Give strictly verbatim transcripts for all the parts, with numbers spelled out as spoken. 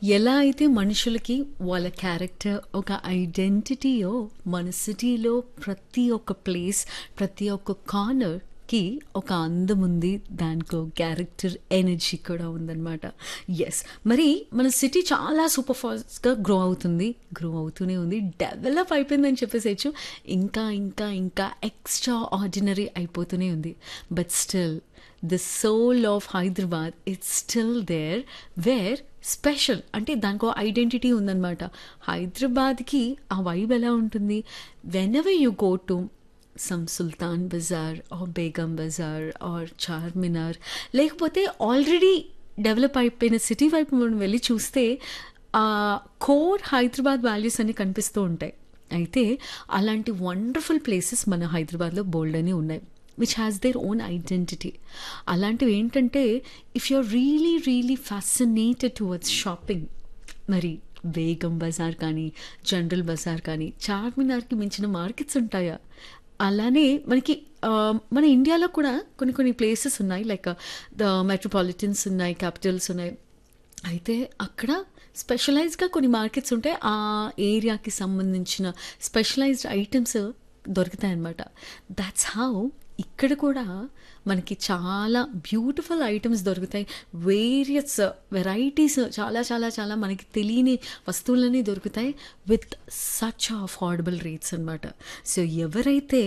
ఎలా అయితే మనుషులకి వాళ్ళ క్యారెక్టర్ ఒక ఐడెంటిటీయో మన సిటీలో ప్రతి ఒక్క ప్లేస్ ప్రతి ఒక్క కార్నర్కి ఒక అందం ఉంది, దానికో క్యారెక్టర్ ఎనర్జీ కూడా ఉందన్నమాట. ఎస్, మరి మన సిటీ చాలా సూపర్ ఫాస్ట్గా గ్రో అవుతుంది, గ్రో అవుతూనే ఉంది, డెవలప్ అయిపోయిందని చెప్పేసేయచ్చు. ఇంకా ఇంకా ఇంకా ఎక్స్ట్రా ఆర్డినరీ అయిపోతూనే ఉంది. But still the soul of Hyderabad it's still there, wear special అంటే దానికో ఐడెంటిటీ ఉందన్నమాట. హైదరాబాద్కి ఆ వైబ్ ఎలా ఉంటుంది? When ever you go to some Sultan Bazar are Begum Bazar are Charminar, లేకపోతే ఆల్రెడీ డెవలప్ అయిపోయిన సిటీ వైపు మనం వెళ్ళి చూస్తే ఆ కోర్ హైదరాబాద్ వాల్యూస్ అన్ని కనిపిస్తూ ఉంటాయి. అయితే అలాంటి వండర్ఫుల్ ప్లేసెస్ మన హైదరాబాద్లో బోల్డ్ అని ఉన్నాయి, which has their own identity. అలాంటివి ఏంటంటే, if you're really really fascinated towards shopping, మరి బేగం బజార్ కానీ జనరల్ బజార్ కానీ చార్మినార్కి మించిన మార్కెట్స్ ఉంటాయా? అలానే మనకి మన ఇండియాలో కూడా కొన్ని కొన్ని ప్లేసెస్ ఉన్నాయి, లైక్ ద మెట్రోపాలిటన్స్ ఉన్నాయి, క్యాపిటల్స్ ఉన్నాయి. అయితే అక్కడ స్పెషలైజ్డ్గా కొన్ని మార్కెట్స్ ఉంటాయి, ఆ ఏరియాకి సంబంధించిన స్పెషలైజ్డ్ ఐటమ్స్ దొరుకుతాయి అన్నమాట. దాట్స్ హౌ ఇక్కడ కూడా మనకి చాలా బ్యూటిఫుల్ ఐటమ్స్ దొరుకుతాయి, వేరియస్ వెరైటీస్, చాలా చాలా చాలా మనకి తెలియని వస్తువులన్నీ దొరుకుతాయి విత్ సచ్ అఫోర్డబుల్ రేట్స్ అనమాట. సో ఎవరైతే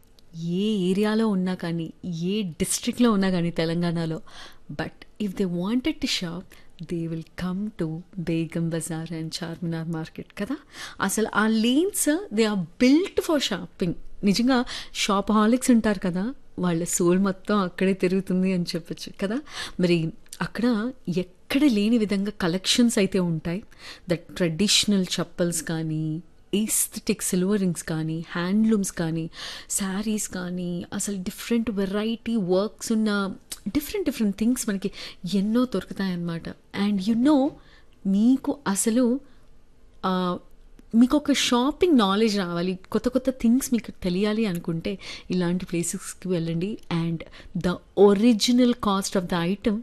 ఏ ఏరియాలో ఉన్నా కానీ, ఏ డిస్ట్రిక్ట్లో ఉన్నా కానీ తెలంగాణలో, but if they wanted to shop they will come to Begum Bazar and Charminar market కదా. అసలు ఆ lanes they are built for shopping. నిజంగా షాప్ హాలిక్స్ ఉంటారు కదా, వాళ్ళ సోల్ మొత్తం అక్కడే తిరుగుతుంది అని చెప్పచ్చు కదా. మరి అక్కడ ఎక్కడ లేని విధంగా కలెక్షన్స్ అయితే ఉంటాయి. ద ట్రెడిషనల్ చప్పల్స్ కానీ, ఈస్థెటిక్ సిల్వర్ రింగ్స్ కానీ, హ్యాండ్లూమ్స్ కానీ, శారీస్ కానీ, అసలు డిఫరెంట్ వెరైటీ వర్క్స్ ఉన్న డిఫరెంట్ డిఫరెంట్ థింగ్స్ మనకి ఎన్నో దొరుకుతాయన్నమాట. అండ్ యు నో, మీకు అసలు మీకు ఒక షాపింగ్ నాలెడ్జ్ రావాలి, కొత్త కొత్త థింగ్స్ మీకు తెలియాలి అనుకుంటే ఇలాంటి ప్లేసెస్కి వెళ్ళండి. And the original cost of the item